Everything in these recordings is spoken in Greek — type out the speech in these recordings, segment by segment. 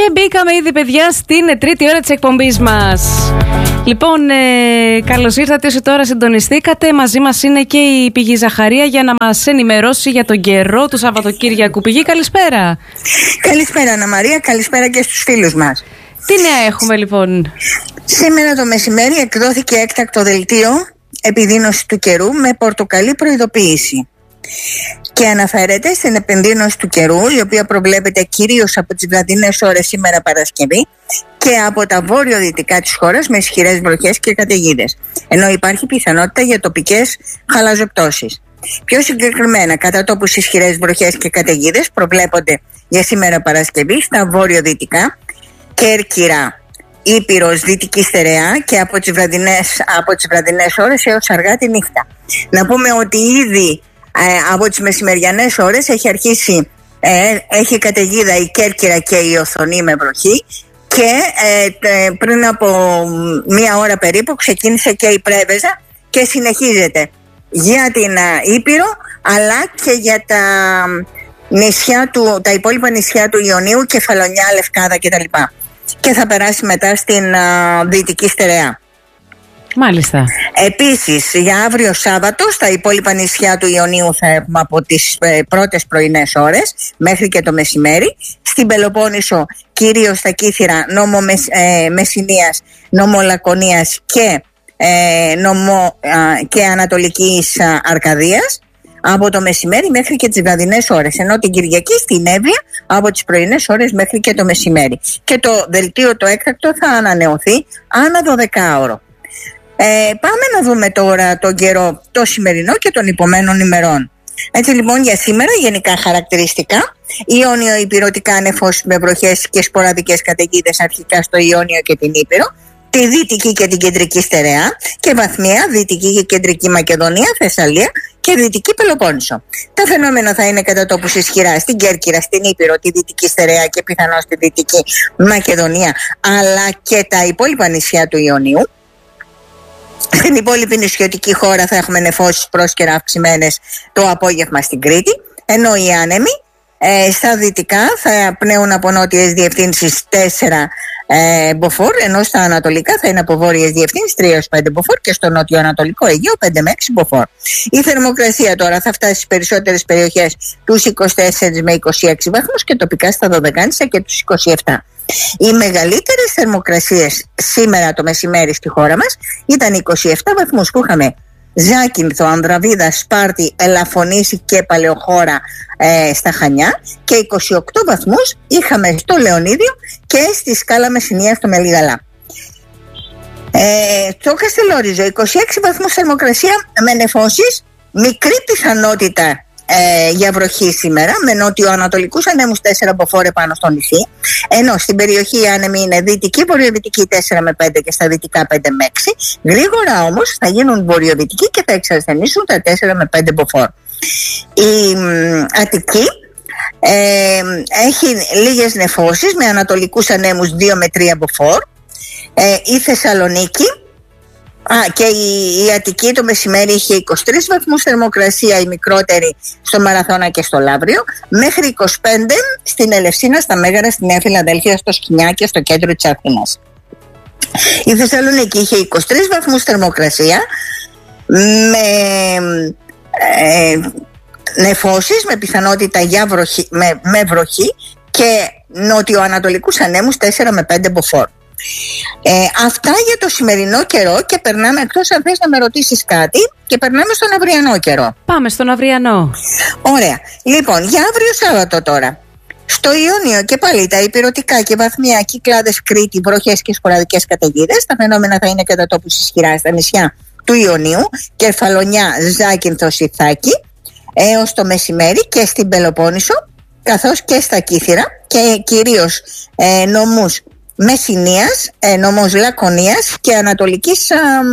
μπήκαμε ήδη, παιδιά, στην τρίτη ώρα της εκπομπής μας. Λοιπόν, καλώς ήρθατε όσοι τώρα συντονιστήκατε. Μαζί μας είναι και η Πηγή Ζαχαρία για να μας ενημερώσει για τον καιρό του Σαββατοκύριακου. Πηγή, καλησπέρα. Καλησπέρα, Αννα Μαρία, καλησπέρα και στους φίλους μας. Τι νέα έχουμε, λοιπόν? Σήμερα το μεσημέρι εκδόθηκε έκτακτο δελτίο επιδείνωση του καιρού με πορτοκαλί προειδοποίηση. Και αναφέρεται στην επιδείνωση του καιρού, η οποία προβλέπεται κυρίως από τις βραδινές ώρες σήμερα Παρασκευή και από τα βόρειο-δυτικά της χώρας με ισχυρές βροχές και καταιγίδες. Ενώ υπάρχει πιθανότητα για τοπικές χαλαζοπτώσεις. Πιο συγκεκριμένα, κατά τόπους ισχυρές βροχές και καταιγίδες προβλέπονται για σήμερα Παρασκευή στα βόρειο-δυτικά, Κέρκυρα, Ήπειρος, Δυτική Στερεά και από τις βραδινές ώρες έως αργά τη νύχτα. Να πούμε ότι ήδη από τις μεσημεριανές ώρες έχει καταιγίδα η Κέρκυρα και η Οθονή με βροχή και πριν από μία ώρα περίπου ξεκίνησε και η Πρέβεζα και συνεχίζεται για την Ήπειρο αλλά και για τα υπόλοιπα νησιά του Ιωνίου, Κεφαλονιά, Λευκάδα κτλ. Και θα περάσει μετά στην Δυτική Στερεά. Μάλιστα. Επίσης, για αύριο Σάββατο, στα υπόλοιπα νησιά του Ιωνίου θα έχουμε από τις πρώτες πρωινές ώρες μέχρι και το μεσημέρι. Στην Πελοπόννησο, κυρίως στα Κύθυρα, νόμο Μεσσηνίας, νόμο Λακωνίας και Ανατολικής Αρκαδίας από το μεσημέρι μέχρι και τις βραδινές ώρες, ενώ την Κυριακή στην Εύβοια από τις πρωινές ώρες μέχρι και το μεσημέρι. Και το δελτίο το έκτακτο θα ανανεωθεί ανά 12ωρο. Πάμε να δούμε τώρα τον καιρό το σημερινό και των υπομένων ημερών. Έτσι λοιπόν, για σήμερα γενικά χαρακτηριστικά: Ιόνιο υπηρετικά νεφώσεις με βροχές και σποραδικές καταιγίδες αρχικά στο Ιόνιο και την Ήπειρο, τη Δυτική και την Κεντρική Στερεά και βαθμία Δυτική και Κεντρική Μακεδονία, Θεσσαλία και Δυτική Πελοπόννησο. Τα φαινόμενα θα είναι κατά τόπους ισχυρά στην Κέρκυρα, στην Ήπειρο, τη Δυτική Στερεά και πιθανώς στη Δυτική Μακεδονία, αλλά και τα υπόλοιπα νησιά του Ιωνίου. Στην υπόλοιπη νησιωτική χώρα θα έχουμε νεφώσεις πρόσκαιρα αυξημένες το απόγευμα στην Κρήτη, ενώ οι άνεμοι στα δυτικά θα πνέουν από νότιες διευθύνσεις 4 μποφόρ, ενώ στα ανατολικά θα είναι από βόρειες διευθύνσεις 3-5 μποφόρ και στο νότιο-ανατολικό Αιγαίο 5 με 6 μποφόρ. Η θερμοκρασία τώρα θα φτάσει στις περισσότερες περιοχές τους 24 με 26 βαθμούς και τοπικά στα 12 και τους 27. Οι μεγαλύτερες θερμοκρασίες σήμερα το μεσημέρι στη χώρα μας ήταν 27 βαθμούς που είχαμε Ζάκυνθο, Ανδραβίδα, Σπάρτη, Ελαφωνίση και Παλαιοχώρα στα Χανιά, και 28 βαθμούς είχαμε στο Λεωνίδιο και στη Σκάλα Μεσσηνία στο Μελιγαλά. Στο Καστελόριζο 26 βαθμούς θερμοκρασία με νεφώσεις, μικρή πιθανότητα για βροχή σήμερα, με νότιο-ανατολικούς ανέμους 4 μποφόρ πάνω στο νησί, ενώ στην περιοχή οι άνεμοι είναι δυτική, βορειοδυτική 4 με 5 και στα δυτικά 5 με 6. Γρήγορα όμως θα γίνουν βορειοδυτικοί και θα εξασθενήσουν τα 4 με 5 μποφόρ. Η Αττική έχει λίγες νεφώσεις με ανατολικούς ανέμους 2 με 3 μποφόρ. Η Θεσσαλονίκη και η Αττική το μεσημέρι είχε 23 βαθμούς θερμοκρασία, η μικρότερη στο Μαραθώνα και στο Λαύριο, μέχρι 25 στην Ελευσίνα, στα Μέγαρα, στη Νέα Φιλαδέλφια, στο Σκινιά και στο κέντρο της Αθήνας. Η Θεσσαλονίκη είχε 23 βαθμούς θερμοκρασία με νεφώσεις, με πιθανότητα για βροχή, με βροχή και νότιο-ανατολικούς ανέμους 4 με 5 μποφόρ. Αυτά για το σημερινό καιρό, και περνάμε, εκτός αν θες να με ρωτήσεις κάτι, και περνάμε στον αυριανό καιρό. Πάμε στον αυριανό. Ωραία. Λοιπόν, για αύριο Σάββατο τώρα, στο Ιόνιο και πάλι τα υπηρετικά και βαθμία Κυκλάδες, Κρήτη, βροχές και σποραδικές καταιγίδες. Τα φαινόμενα θα είναι κατά τόπους ισχυρά στα νησιά του Ιωνίου, Κεφαλονιά, Ζάκυνθο, Ιθάκη, έως το μεσημέρι, και στην Πελοπόννησο, καθώς και στα Κύθυρα, και κυρίως νομούς Μεσσηνίας, νομός Λακωνίας και Ανατολικής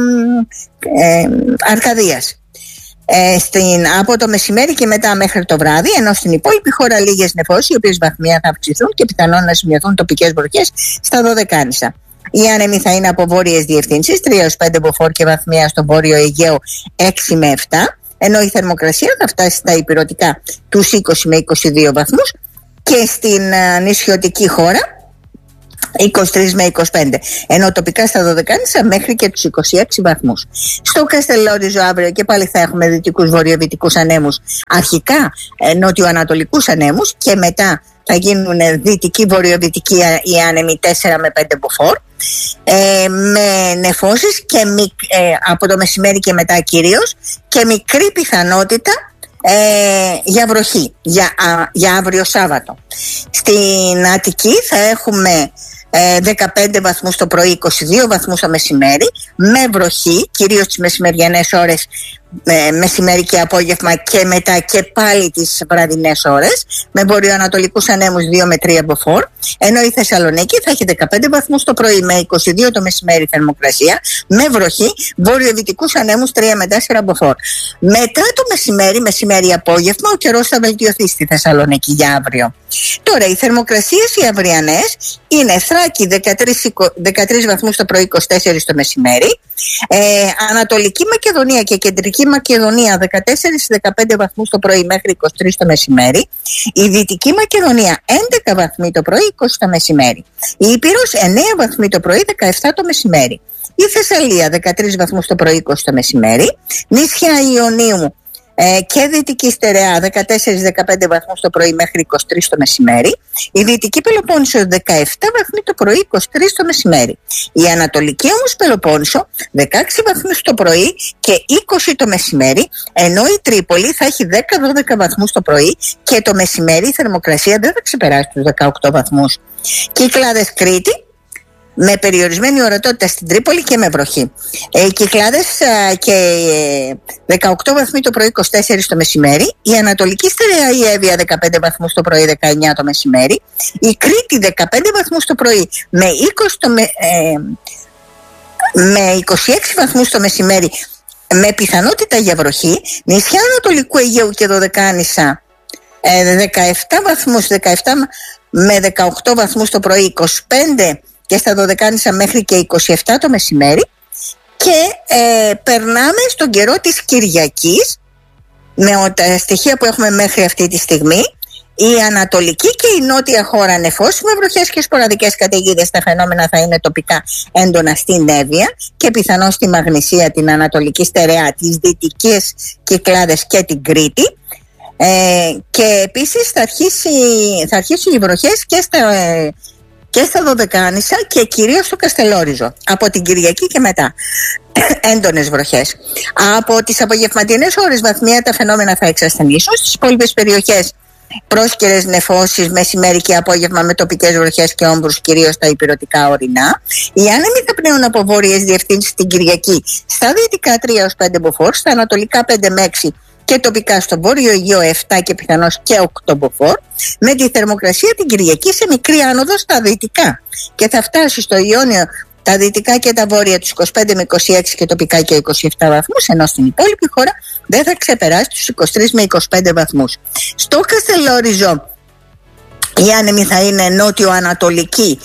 Αρκαδίας από το μεσημέρι και μετά μέχρι το βράδυ, ενώ στην υπόλοιπη χώρα λίγες νεφώσεις, οι οποίες βαθμία θα αυξηθούν και πιθανόν να σημειωθούν τοπικές βροχές στα Δωδεκάνησα. Οι άνεμοι θα είναι από βόρειες διευθύνσεις 3-5 μποφόρ και βαθμία στο βόρειο Αιγαίο 6 με 7, ενώ η θερμοκρασία θα φτάσει στα υπηρετικά τους 20 με 22 βαθμούς, και στην νησιωτική χώρα 23 με 25. Ενώ τοπικά στα Δωδεκάνησα μέχρι και τους 26 βαθμούς. Στο Καστελόριζο αύριο και πάλι θα έχουμε δυτικούς βορειοδυτικούς ανέμους. Αρχικά νότιο-ανατολικούς ανέμους και μετά θα γίνουν δυτικοί βορειοδυτικοί οι άνεμοι 4 με 5 μποφόρ. Με νεφώσεις και από το μεσημέρι και μετά κυρίως και μικρή πιθανότητα για βροχή για αύριο Σάββατο. Στην Αττική θα έχουμε 15 βαθμούς το πρωί, 22 βαθμούς το μεσημέρι, με βροχή κυρίως τις μεσημεριανές ώρες, μεσημέρι και απόγευμα και μετά και πάλι τις βραδινές ώρες, με βορειοανατολικούς ανέμους 2 με 3 μποφόρ. Ενώ η Θεσσαλονίκη θα έχει 15 βαθμούς το πρωί με 22 το μεσημέρι θερμοκρασία, με βροχή, βορειοδυτικούς ανέμους 3 με 4 μποφόρ. Μετά το μεσημέρι απόγευμα ο καιρός θα βελτιωθεί στη Θεσσαλονίκη για αύριο. Τώρα οι θερμοκρασίες οι αυριανές είναι Θράκη 13 βαθμούς το πρωί, 24 το μεσημέρι, Ανατολική Μακεδονία και Κεντρική Μακεδονία 14-15 βαθμούς το πρωί μέχρι 23 το μεσημέρι, η Δυτική Μακεδονία 11 βαθμοί το πρωί, 20 το μεσημέρι, η Ήπειρος 9 βαθμοί το πρωί, 17 το μεσημέρι, η Θεσσαλία 13 βαθμούς το πρωί, 20 το μεσημέρι, νησιά Ιωνίου και Δυτική Στερεά 14-15 βαθμούς το πρωί μέχρι 23 το μεσημέρι, η Δυτική Πελοπόννησο 17 βαθμοί το πρωί, 23 το μεσημέρι, η Ανατολική όμως Πελοπόννησο 16 βαθμούς το πρωί και 20 το μεσημέρι, ενώ η Τρίπολη θα έχει 10-12 βαθμούς το πρωί και το μεσημέρι η θερμοκρασία δεν θα ξεπεράσει τους 18 βαθμούς. Κυκλάδες Κρήτη με περιορισμένη ορατότητα στην Τρίπολη και με βροχή. Οι Κυκλάδες και 18 βαθμοί το πρωί, 24 το μεσημέρι. Η Ανατολική Στερεά η Εύβοια 15 βαθμούς το πρωί, 19 το μεσημέρι. Η Κρήτη 15 βαθμούς το πρωί με 26 βαθμούς το μεσημέρι με πιθανότητα για βροχή. Νησιά Ανατολικού Αιγαίου και Δωδεκάνησα 17 βαθμούς, 17 με 18 βαθμούς το πρωί, 25 και στα Δωδεκάνησα μέχρι και 27 το μεσημέρι. Και περνάμε στον καιρό της Κυριακής με τα στοιχεία που έχουμε μέχρι αυτή τη στιγμή. Η Ανατολική και η Νότια χώρα νεφός με βροχές και σποραδικές καταιγίδες. Τα φαινόμενα θα είναι τοπικά έντονα στην Εύβοια και πιθανώς στη Μαγνησία, την Ανατολική Στερεά, τις Δυτικές Κυκλάδες και την Κρήτη. Και επίσης θα αρχίσουν οι βροχές και στα Δωδεκάνησα και κυρίως στο Καστελόριζο από την Κυριακή και μετά. Έντονες βροχές. Από τις απογευματινές ώρες βαθμία τα φαινόμενα θα εξασθενήσουν. Στις υπόλοιπες περιοχές πρόσκαιρες νεφώσεις μεσημέρι και απόγευμα με τοπικές βροχές και όμπρους, κυρίως στα ηπειρωτικά ορεινά. Οι άνεμοι θα πνέουν από βόρειες διευθύνσεις την Κυριακή στα δυτικά 3-5 μποφόρ, στα ανατολικά 5 με 6 και τοπικά στο βόρειο Αιγαίο 7 και πιθανώς και 8 μποφόρ, με τη θερμοκρασία την Κυριακή σε μικρή άνοδο στα δυτικά και θα φτάσει στο Ιόνιο τα δυτικά και τα βόρεια τους 25 με 26 και τοπικά και 27 βαθμούς, ενώ στην υπόλοιπη χώρα δεν θα ξεπεράσει τους 23 με 25 βαθμούς. Στο Καστελόριζο οι άνεμοι θα είναι νότιο-ανατολικοί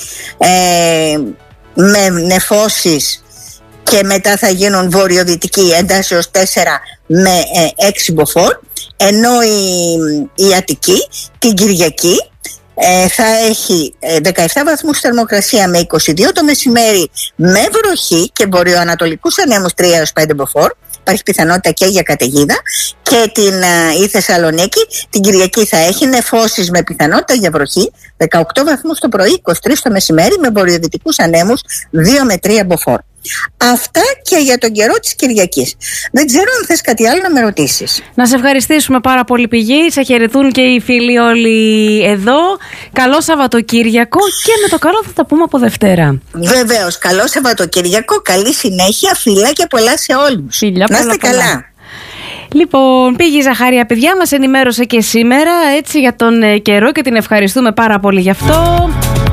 με νεφώσεις και μετά θα γίνουν βορειοδυτικοί εντάσσεως 4 με 6 μποφόρ, ενώ η Αττική την Κυριακή θα έχει 17 βαθμούς θερμοκρασία με 22 το μεσημέρι με βροχή και βορειοανατολικούς ανέμους 3-5 μποφόρ. Υπάρχει πιθανότητα και για καταιγίδα. Και η Θεσσαλονίκη την Κυριακή θα έχει νεφώσεις με πιθανότητα για βροχή 18 βαθμούς το πρωί, 23 το μεσημέρι με βορειοδυτικούς ανέμους 2 με 3 μποφόρ. Αυτά και για τον καιρό της Κυριακής. Δεν ξέρω αν θες κάτι άλλο να με ρωτήσεις. Να σε ευχαριστήσουμε πάρα πολύ, Πηγή. Σε χαιρετούν και οι φίλοι όλοι εδώ. Καλό Σαββατοκύριακο και με το καλό θα τα πούμε από Δευτέρα. Βεβαίως, καλό Σαββατοκύριακο, καλή συνέχεια, φιλά και πολλά σε όλους. Φιλιά, να είστε καλά. Λοιπόν, Πηγή Ζαχαρία, παιδιά, μας ενημέρωσε και σήμερα έτσι για τον καιρό και την ευχαριστούμε πάρα πολύ γι' αυτό.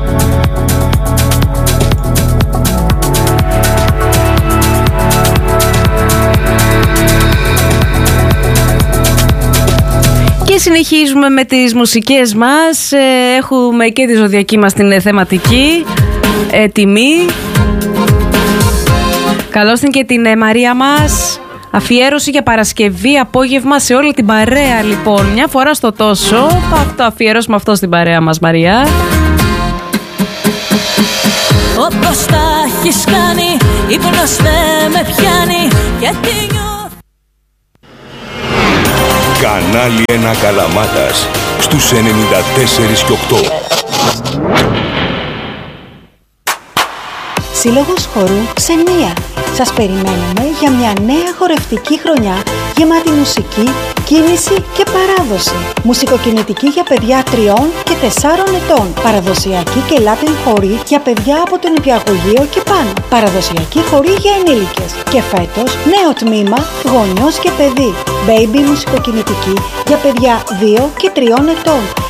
Και συνεχίζουμε με τις μουσικές μας. Έχουμε και τη ζωδιακή μας την θεματική έτοιμη. Καλώς την και την Μαρία μας. Αφιέρωση για Παρασκευή απόγευμα σε όλη την παρέα, λοιπόν. Μια φορά στο τόσο θα το αφιερώσουμε αυτό στην παρέα μας, Μαρία. όπως τα έχεις κάνει, ύπνος δεν με πιάνει γιατί νιώθω. Κανάλι 1 Καλαμάτας στους 94 και 8. Σύλλογος Χορού Ξενία. Σας περιμένουμε για μια νέα χορευτική χρονιά γεμάτη μουσική, κίνηση και παράδοση. Μουσικοκινητική για παιδιά 3 και 4 ετών. Παραδοσιακή και Latin χορή για παιδιά από το νηπιαγωγείο και πάνω. Παραδοσιακή χορή για ενήλικες. Και φέτος νέο τμήμα γονιός και παιδί. Baby μουσικοκινητική για παιδιά 2 και 3 ετών.